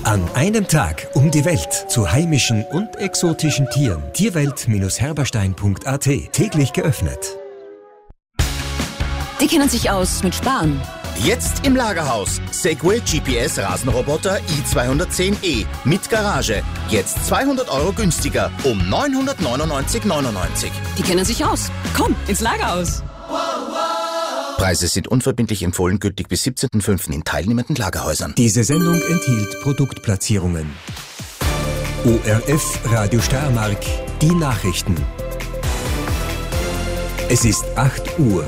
An einem Tag um die Welt zu heimischen und exotischen Tieren. Tierwelt-herberstein.at. Täglich geöffnet. Die kennen sich aus mit Sparen. Jetzt im Lagerhaus. Segway GPS Rasenroboter i210e mit Garage. Jetzt 200 € günstiger um 999,99 €. Die kennen sich aus. Komm, ins Lagerhaus. Preise sind unverbindlich empfohlen, gültig bis 17.05. in teilnehmenden Lagerhäusern. Diese Sendung enthielt Produktplatzierungen. ORF Radio Steiermark, die Nachrichten. Es ist 8 Uhr.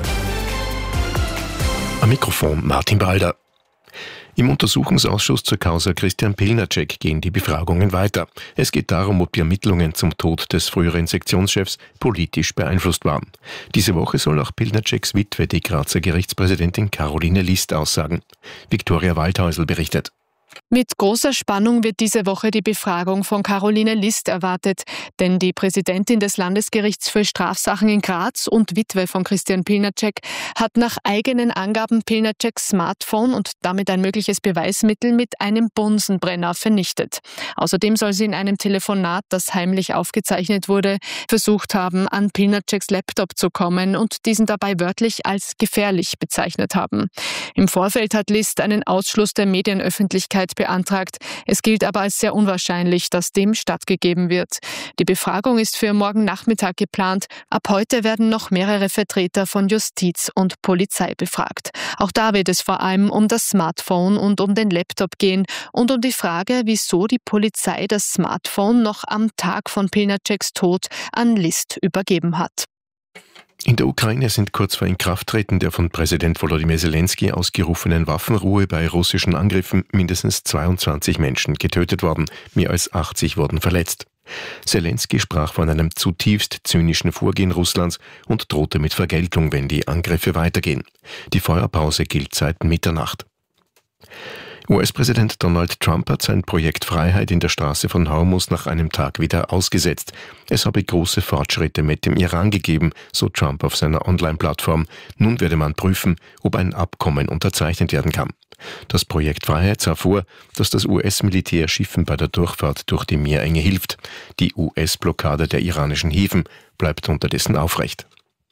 Am Mikrofon Martin Balder. Im Untersuchungsausschuss zur Causa Christian Pilnacek gehen die Befragungen weiter. Es geht darum, ob die Ermittlungen zum Tod des früheren Sektionschefs politisch beeinflusst waren. Diese Woche soll auch Pilnaceks Witwe, die Grazer Gerichtspräsidentin Caroline List, aussagen. Viktoria Waldhäusl berichtet. Mit großer Spannung wird diese Woche die Befragung von Caroline List erwartet, denn die Präsidentin des Landesgerichts für Strafsachen in Graz und Witwe von Christian Pilnacek hat nach eigenen Angaben Pilnaceks Smartphone und damit ein mögliches Beweismittel mit einem Bunsenbrenner vernichtet. Außerdem soll sie in einem Telefonat, das heimlich aufgezeichnet wurde, versucht haben, an Pilnaceks Laptop zu kommen und diesen dabei wörtlich als gefährlich bezeichnet haben. Im Vorfeld hat List einen Ausschluss der Medienöffentlichkeit beantragt. Es gilt aber als sehr unwahrscheinlich, dass dem stattgegeben wird. Die Befragung ist für morgen Nachmittag geplant. Ab heute werden noch mehrere Vertreter von Justiz und Polizei befragt. Auch da wird es vor allem um das Smartphone und um den Laptop gehen und um die Frage, wieso die Polizei das Smartphone noch am Tag von Pilnaceks Tod an List übergeben hat. In der Ukraine sind kurz vor Inkrafttreten der von Präsident Volodymyr Zelensky ausgerufenen Waffenruhe bei russischen Angriffen mindestens 22 Menschen getötet worden, mehr als 80 wurden verletzt. Zelensky sprach von einem zutiefst zynischen Vorgehen Russlands und drohte mit Vergeltung, wenn die Angriffe weitergehen. Die Feuerpause gilt seit Mitternacht. US-Präsident Donald Trump hat sein Projekt Freiheit in der Straße von Hormuz nach einem Tag wieder ausgesetzt. Es habe große Fortschritte mit dem Iran gegeben, so Trump auf seiner Online-Plattform. Nun werde man prüfen, ob ein Abkommen unterzeichnet werden kann. Das Projekt Freiheit sah vor, dass das US-Militär Schiffen bei der Durchfahrt durch die Meerenge hilft. Die US-Blockade der iranischen Häfen bleibt unterdessen aufrecht.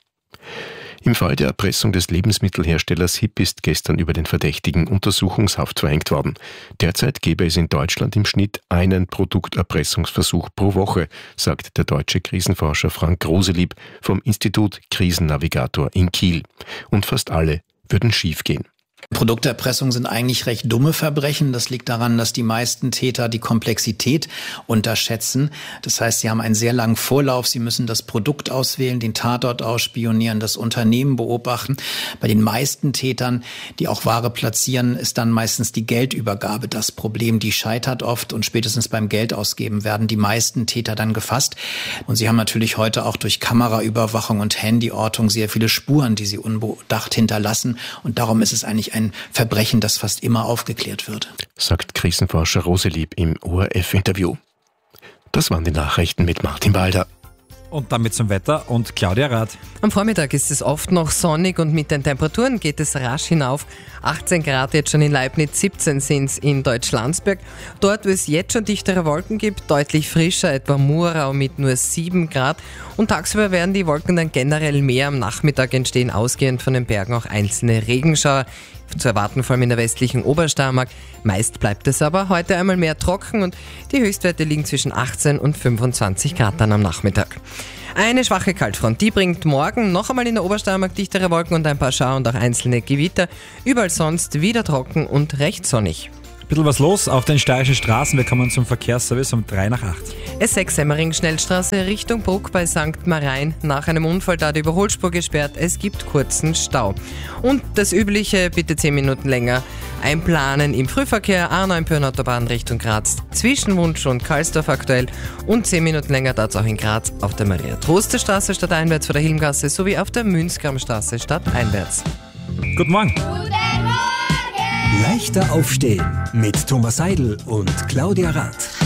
Im Fall der Erpressung des Lebensmittelherstellers HIP ist gestern über den Verdächtigen Untersuchungshaft verhängt worden. Derzeit gebe es in Deutschland im Schnitt einen Produkterpressungsversuch pro Woche, sagt der deutsche Krisenforscher Frank Roselieb vom Institut Krisennavigator in Kiel. Und fast alle würden schiefgehen. Produkterpressung sind eigentlich recht dumme Verbrechen. Das liegt daran, dass die meisten Täter die Komplexität unterschätzen. Das heißt, sie haben einen sehr langen Vorlauf. Sie müssen das Produkt auswählen, den Tatort ausspionieren, das Unternehmen beobachten. Bei den meisten Tätern, die auch Ware platzieren, ist dann meistens die Geldübergabe das Problem. Die scheitert oft und spätestens beim Geldausgeben werden die meisten Täter dann gefasst. Und sie haben natürlich heute auch durch Kameraüberwachung und Handyortung sehr viele Spuren, die sie unbedacht hinterlassen. Und darum ist es eigentlich ein Verbrechen, das fast immer aufgeklärt wird, sagt Krisenforscher Roselieb im ORF-Interview. Das waren die Nachrichten mit Martin Balder. Und damit zum Wetter und Claudia Rath. Am Vormittag ist es oft noch sonnig und mit den Temperaturen geht es rasch hinauf. 18 Grad jetzt schon in Leibniz, 17 sind es in Deutschlandsberg. Dort, wo es jetzt schon dichtere Wolken gibt, deutlich frischer, etwa Murau mit nur 7 Grad. Und tagsüber werden die Wolken dann generell mehr. Am Nachmittag entstehen ausgehend von den Bergen auch einzelne Regenschauer. Zu erwarten vor allem in der westlichen Obersteiermark. Meist bleibt es aber heute einmal mehr trocken und die Höchstwerte liegen zwischen 18 und 25 Grad dann am Nachmittag. Eine schwache Kaltfront, die bringt morgen noch einmal in der Obersteiermark dichtere Wolken und ein paar Schauer und auch einzelne Gewitter. Überall sonst wieder trocken und recht sonnig. Bisschen was los auf den steirischen Straßen. Wir kommen zum Verkehrsservice um 7:03. S6 Semmering-Schnellstraße Richtung Bruck bei St. Marien. Nach einem Unfall da die Überholspur gesperrt. Es gibt kurzen Stau. Und das Übliche, bitte 10 Minuten länger einplanen im Frühverkehr. A9 Pörnautobahn Richtung Graz. Zwischen Wunsch und Karlsdorf aktuell. Und 10 Minuten länger dauert es auch in Graz auf der Maria-Troste-Straße stadteinwärts vor der Hilmgasse sowie auf der Münzgramstraße stadteinwärts. Guten Morgen. Leichter aufstehen mit Thomas Seidel und Claudia Rath.